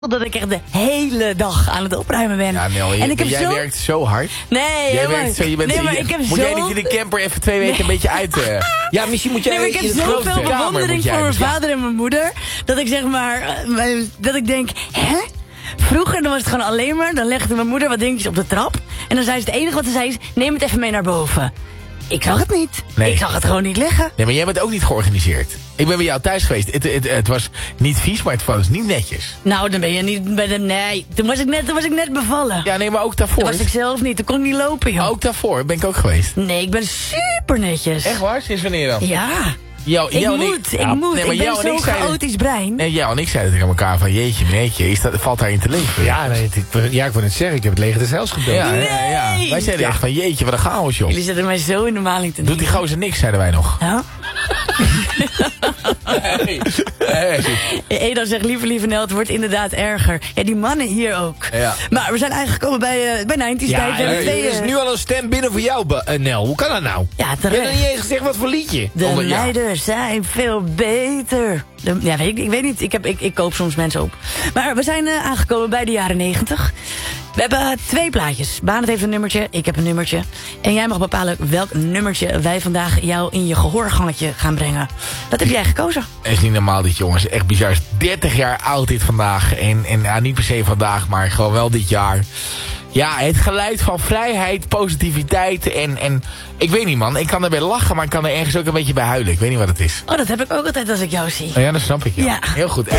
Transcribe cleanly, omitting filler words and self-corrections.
dat ik echt de hele dag aan het opruimen ben. Ja, Nel, en ik heb jij werkt zo hard. Nee, jij werkt zo, maar ik heb moet jij niet in de camper even 2 weken een beetje uit... Ja, misschien moet jij maar ik heb zoveel bewondering voor mijn vader en mijn moeder. Dat ik zeg maar... dat ik denk... Hè? Vroeger dan was het gewoon alleen maar... Dan legde mijn moeder wat dingetjes op de trap. En dan zei ze het enige wat ze zei is... Neem het even mee naar boven. Ik zag het niet. Nee. Ik zag het gewoon niet liggen. Nee, maar jij bent ook niet georganiseerd. Ik ben bij jou thuis geweest. Het was niet vies, maar het was niet netjes. Nou, dan ben je niet bij de... Nee, toen was ik net bevallen. Ja, nee, maar ook daarvoor. Dat was ik zelf niet. Toen kon ik niet lopen, joh. Ook daarvoor ben ik ook geweest. Nee, ik ben super netjes. Echt waar? Sinds wanneer dan? Ja. Ik moet. Nee, ik ben zo'n chaotisch brein. Nee, jou en ik zeiden tegen elkaar van... Jeetje, meneetje, valt daarin te leven? Ja, nee, ik wil het zeggen. Ik heb het leger des hels gebeld. Ja, ja. Wij zeiden echt van... Jeetje, wat een chaos, joh. Jullie zetten mij zo in de maling te doen. Doet die gozer niks, zeiden wij nog. Ja? Hey. Eda zegt, lieve Nel, het wordt inderdaad erger. Ja, die mannen hier ook. Ja. Maar we zijn eigenlijk gekomen bij 90's tijd. Er is nu al een stem binnen voor jou, Nel. Hoe kan dat nou? Ja, terecht. Je hebt nog niet eens gezegd wat voor liedje. De leiders zijn veel beter. Ik weet niet. Ik koop soms mensen op. Maar we zijn aangekomen bij de jaren 90. We hebben 2 plaatjes. Baanert heeft een nummertje, ik heb een nummertje. En jij mag bepalen welk nummertje wij vandaag jou in je gehoorgangetje gaan brengen. Dat heb jij gekozen. Het is niet normaal dit, jongens. Echt bizar. 30 jaar oud dit vandaag. En niet per se vandaag, maar gewoon wel dit jaar. Ja, het geluid van vrijheid, positiviteit en ik weet niet, man. Ik kan erbij lachen, maar ik kan er ergens ook een beetje bij huilen. Ik weet niet wat het is. Oh, dat heb ik ook altijd als ik jou zie. Oh ja, dat snap ik. Ja. Heel goed.